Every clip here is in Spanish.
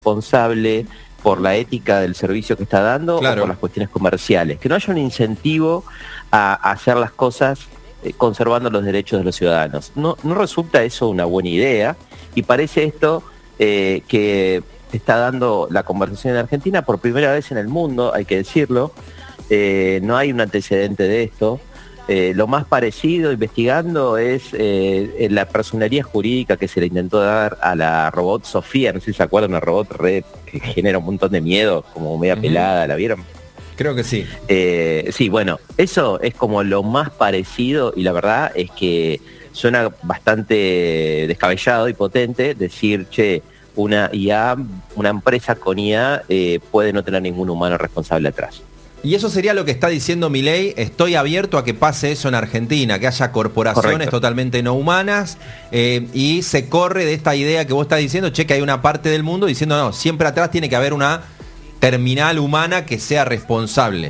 responsable por la ética del servicio que está dando, claro, o por las cuestiones comerciales. Que no haya un incentivo a hacer las cosas conservando los derechos de los ciudadanos. No resulta eso una buena idea, y parece esto que está dando la conversación en Argentina por primera vez en el mundo, hay que decirlo. No hay un antecedente de esto. Lo más parecido investigando es la personería jurídica que se le intentó dar a la robot Sofía, no sé si se acuerdan, una robot que genera un montón de miedo, como media pelada, ¿la vieron? Creo que sí. Sí, bueno, eso es como lo más parecido, y la verdad es que suena bastante descabellado y potente decir, che, una IA, una empresa con IA puede no tener ningún humano responsable atrás. Y eso sería lo que está diciendo Milei: estoy abierto a que pase eso en Argentina, que haya corporaciones Correcto, totalmente no humanas, y se corre de esta idea que vos estás diciendo, che, que hay una parte del mundo diciendo, no, siempre atrás tiene que haber una terminal humana que sea responsable.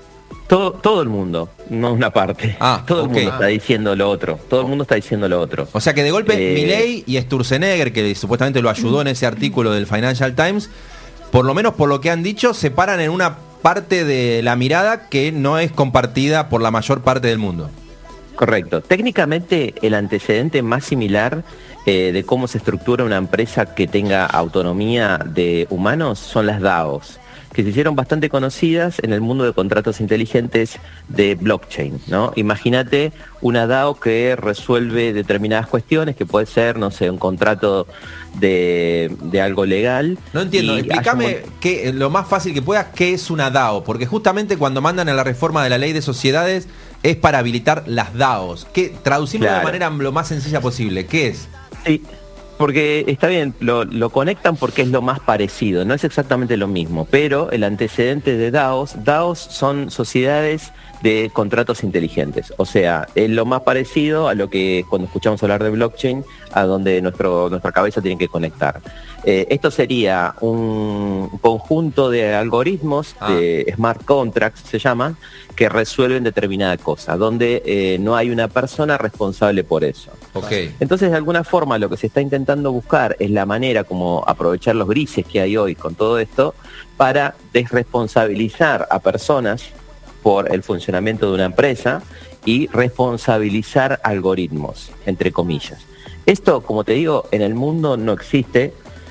Todo el mundo, no una parte. Todo el mundo está diciendo lo otro. Todo el mundo está diciendo lo otro. O sea que de golpe Milei y Sturzenegger, que supuestamente lo ayudó en ese artículo del Financial Times, por lo menos por lo que han dicho, se paran en una parte de la mirada que no es compartida por la mayor parte del mundo. Correcto. Técnicamente el antecedente más similar de cómo se estructura una empresa que tenga autonomía de humanos son las DAOs, que se hicieron bastante conocidas en el mundo de contratos inteligentes de blockchain, ¿no? Imagínate una DAO que resuelve determinadas cuestiones, que puede ser, no sé, un contrato de algo legal. No entiendo, explícame lo más fácil que puedas, ¿qué es una DAO? Porque justamente cuando mandan a la reforma de la ley de sociedades es para habilitar las DAOs. Traducirlo de la manera lo más sencilla posible, ¿qué es? Sí. Porque está bien, lo conectan porque es lo más parecido, no es exactamente lo mismo, pero el antecedente de DAOs son sociedades de contratos inteligentes, o sea, es lo más parecido a lo que cuando escuchamos hablar de blockchain, a donde nuestra cabeza tiene que conectar. Esto sería un conjunto de algoritmos, de smart contracts se llaman, que resuelven determinada cosa, donde no hay una persona responsable por eso. Okay. Entonces, de alguna forma, lo que se está intentando buscar es la manera como aprovechar los grises que hay hoy con todo esto para desresponsabilizar a personas por el funcionamiento de una empresa y responsabilizar algoritmos, entre comillas. Esto, como te digo, en el mundo no existe.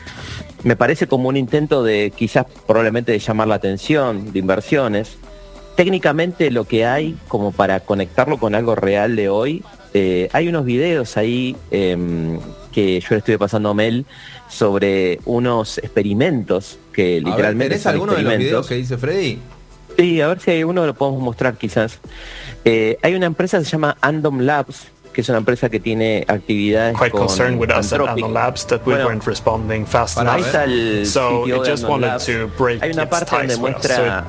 Me parece como un intento de quizás probablemente de llamar la atención, de inversiones. Técnicamente lo que hay como para conectarlo con algo real de hoy, hay unos videos ahí que yo le estuve pasando a Mel sobre unos experimentos que literalmente... ¿Tenés alguno de los videos que dice Freddy? Sí, a ver si hay uno, lo podemos mostrar quizás. Hay una empresa que se llama Andom Labs, que es una empresa que tiene actividades con Anthropic. Bueno, ahí está el sitio de Andom Labs. Hay una parte donde muestra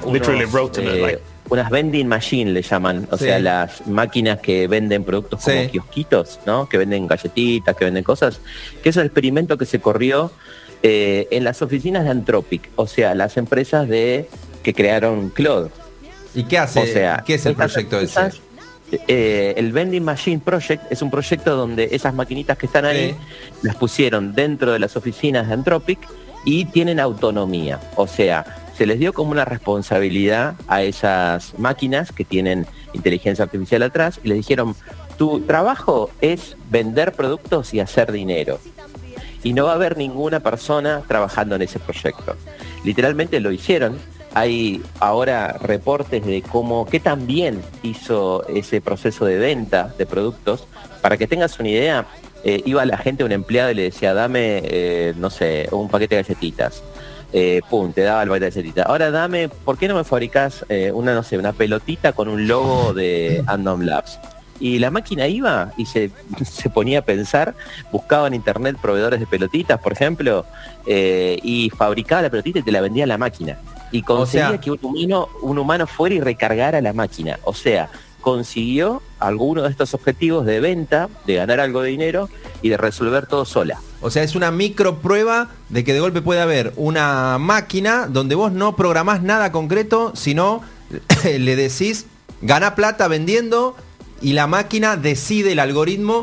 unas vending machine, le llaman, o sea, las máquinas que venden productos como kiosquitos, ¿no? Que venden galletitas, que venden cosas, que es el experimento que se corrió en las oficinas de Anthropic, o sea, las empresas que crearon Claude. ¿Y qué hace? O sea, ¿qué es el proyecto ese? El Vending Machine Project es un proyecto donde esas maquinitas que están ahí las pusieron dentro de las oficinas de Anthropic y tienen autonomía, o sea, se les dio como una responsabilidad a esas máquinas que tienen inteligencia artificial atrás y les dijeron, tu trabajo es vender productos y hacer dinero. Y no va a haber ninguna persona trabajando en ese proyecto. Literalmente lo hicieron. Hay ahora reportes de qué tan bien hizo ese proceso de venta de productos. Para que tengas una idea, iba la gente, un empleado, y le decía, dame, no sé, un paquete de galletitas. Te daba el paquete de galletitas. Ahora dame, ¿por qué no me fabricás una pelotita con un logo de Andom Labs? Y la máquina iba y se ponía a pensar, buscaba en internet proveedores de pelotitas, por ejemplo, y fabricaba la pelotita y te la vendía a la máquina. Y conseguía que un humano fuera y recargara la máquina. O sea, consiguió alguno de estos objetivos de venta, de ganar algo de dinero y de resolver todo sola. O sea, es una micro prueba de que de golpe puede haber una máquina donde vos no programás nada concreto, sino le decís, gana plata vendiendo, y la máquina decide, el algoritmo,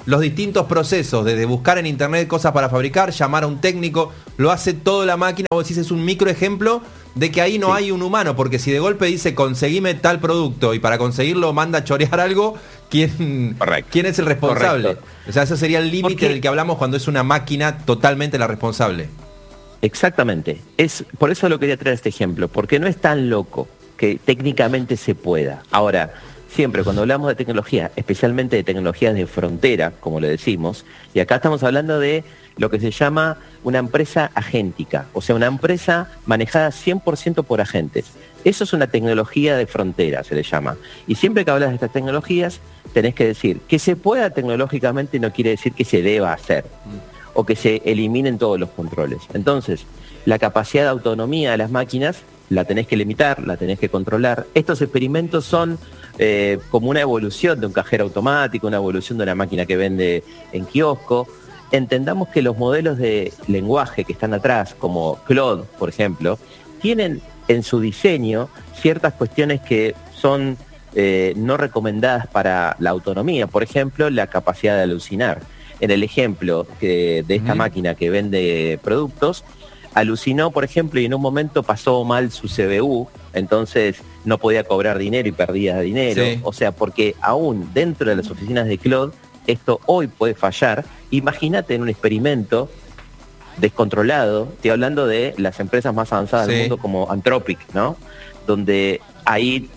los distintos procesos, desde buscar en internet cosas para fabricar, llamar a un técnico, lo hace todo la máquina. Vos decís, es un micro ejemplo de que ahí no hay un humano, porque si de golpe dice conseguime tal producto y para conseguirlo manda a chorear algo, ¿quién es el responsable? Correcto. O sea, ese sería el límite del que hablamos cuando es una máquina totalmente la responsable. Exactamente. Por eso lo quería traer este ejemplo, porque no es tan loco que técnicamente se pueda. Ahora, siempre cuando hablamos de tecnología, especialmente de tecnologías de frontera, como le decimos, y acá estamos hablando de lo que se llama una empresa agéntica, o sea, una empresa manejada 100% por agentes. Eso es una tecnología de frontera, se le llama. Y siempre que hablas de estas tecnologías, tenés que decir que se pueda tecnológicamente no quiere decir que se deba hacer, o que se eliminen todos los controles. Entonces, la capacidad de autonomía de las máquinas la tenés que limitar, la tenés que controlar. Estos experimentos son como una evolución de un cajero automático, una evolución de una máquina que vende en kiosco. Entendamos que los modelos de lenguaje que están atrás, como Claude, por ejemplo, tienen en su diseño ciertas cuestiones que son no recomendadas para la autonomía. Por ejemplo, la capacidad de alucinar. En el ejemplo de esta máquina que vende productos, alucinó, por ejemplo, y en un momento pasó mal su CBU, entonces no podía cobrar dinero y perdía dinero. Sí. O sea, porque aún dentro de las oficinas de Claude, esto hoy puede fallar. Imagínate en un experimento descontrolado, estoy hablando de las empresas más avanzadas del mundo como Anthropic, ¿no? Donde ahí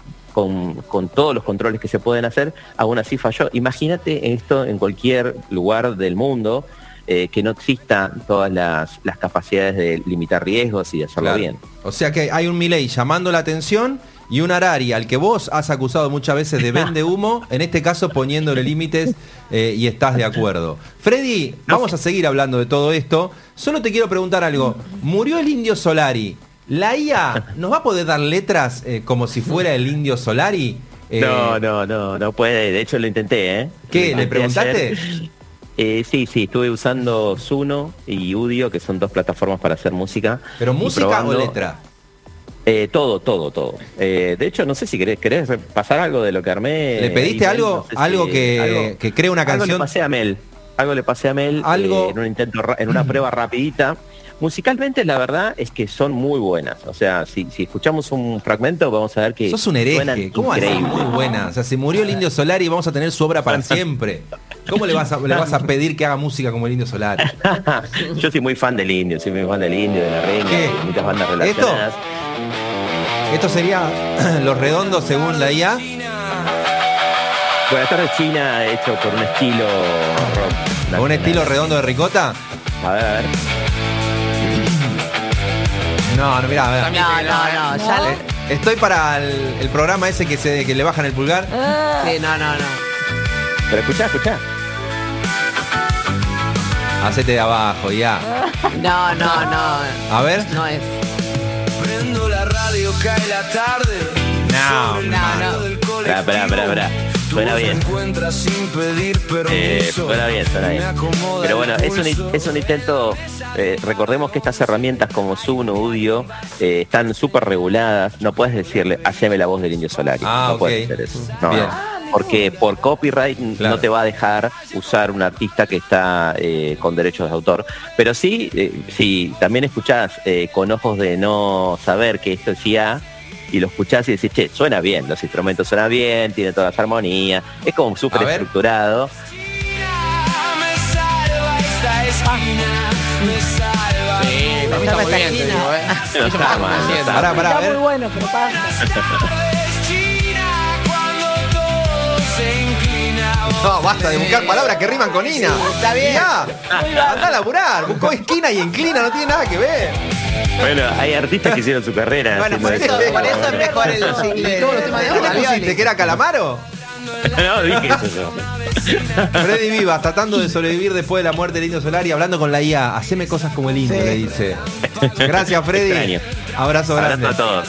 con todos los controles que se pueden hacer, aún así falló. Imagínate esto en cualquier lugar del mundo, que no existan todas las capacidades de limitar riesgos y de hacerlo bien. O sea que hay un Milei llamando la atención y un Harari al que vos has acusado muchas veces de vende humo, en este caso poniéndole límites y estás de acuerdo. Freddy, vamos a seguir hablando de todo esto. Solo te quiero preguntar algo. Murió el Indio Solari. ¿La IA nos va a poder dar letras como si fuera el Indio Solari? No puede. De hecho lo intenté, ¿eh? ¿Qué? ¿Le preguntaste? Sí, estuve usando Suno y Udio, que son dos plataformas para hacer música. ¿Pero música o letra? Todo. De hecho, no sé si querés pasar algo de lo que armé. ¿Le pediste algo? No sé algo que cree una canción. Algo le pasé a Mel. En una prueba rapidita. Musicalmente la verdad es que son muy buenas. O sea, si escuchamos un fragmento vamos a ver que sos un hereje. ¿Cómo así? Muy buena. O sea, se murió el Indio Solari y vamos a tener su obra para siempre. ¿Cómo le vas a pedir que haga música como el Indio Solari? Yo soy muy fan del Indio, de la Renga, de muchas bandas relacionadas. ¿Esto sería Los Redondos según la IA? Bueno, esto es China, hecho por un estilo rock. ¿Un estilo Redondo de Ricota? A ver. No, mirá, a ver. No, ya estoy para el programa ese que le bajan el pulgar. Sí, no. Pero escuchá. Hacete de abajo, ya. No. A ver. No es. Prendo la radio, cae la tarde. No. Espera. Suena bien. Suena bien. Pero bueno, es un intento. Recordemos que estas herramientas como Suno, Udio, están súper reguladas. No puedes decirle, haceme la voz del Indio Solari. No puedes hacer eso. No. Porque por copyright no te va a dejar usar un artista que está con derechos de autor. Pero sí, también escuchás con ojos de no saber que esto es IA, y lo escuchás y decís, che, suena bien, los instrumentos suenan bien, tiene todas las armonías, es como súper estructurado. Está muy bien, te digo, No está mal. Está muy bueno, pero pasa. No, basta de buscar palabras que riman con Ina. Sí, está bien. Anda a laburar. Buscó esquina y inclina, no tiene nada que ver. Bueno, hay artistas que hicieron su carrera. Bueno, por eso es mejor el single. Todos los temas de ¿Qué le pusiste? ¿Que era Calamaro? No, dije eso yo. Freddy Vivas, tratando de sobrevivir después de la muerte del Indio Solari, hablando con la IA. Haceme cosas como el Indio, le dice. Gracias, Freddy. Extraño. Abrazo grande. Abrazo a todos.